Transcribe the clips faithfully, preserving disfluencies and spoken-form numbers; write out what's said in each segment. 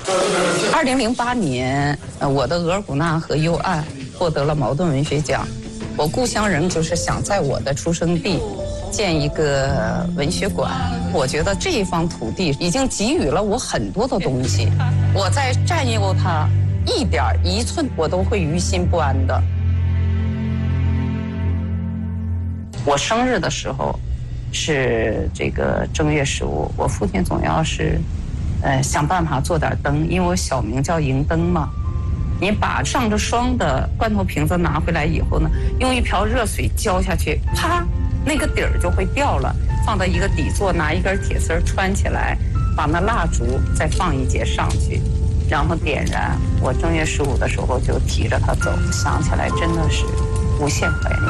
二零零八年，呃，我的《额尔古纳河右岸》获得了茅盾文学奖。我故乡人就是想在我的出生地建一个文学馆。我觉得这一方土地已经给予了我很多的东西，我在占有它一点一寸，我都会于心不安的。我生日的时候是这个正月十五，我父亲总要是呃想办法做点灯，因为我小名叫迎灯嘛。你把上着霜的罐头瓶子拿回来以后呢，用一瓢热水浇下去，啪，那个底儿就会掉了，放到一个底座，拿一根铁丝穿起来，把那蜡烛再放一节上去，然后点燃。我正月十五的时候就提着它走，想起来真的是无限怀念。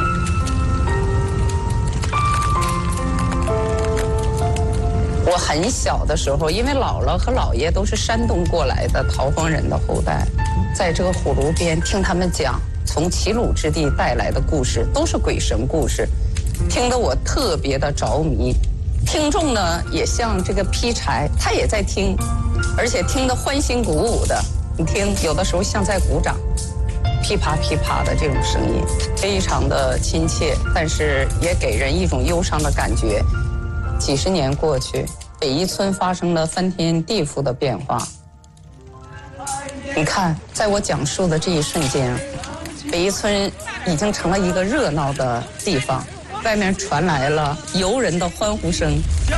我很小的时候，因为姥姥和姥爷都是山东过来的逃荒人的后代，在这个火炉边听他们讲从齐鲁之地带来的故事，都是鬼神故事，听得我特别的着迷。听众呢也像这个劈柴，他也在听，而且听得欢欣鼓舞的。你听，有的时候像在鼓掌，噼啪噼啪的这种声音，非常的亲切，但是也给人一种忧伤的感觉。几十年过去，北一村发生了翻天地覆的变化。你看，在我讲述的这一瞬间，北一村已经成了一个热闹的地方，外面传来了游人的欢呼声。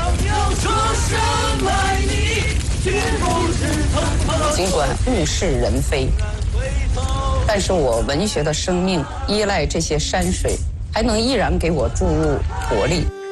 尽管物是人非，但是我文学的生命依赖这些山水，还能依然给我注入活力。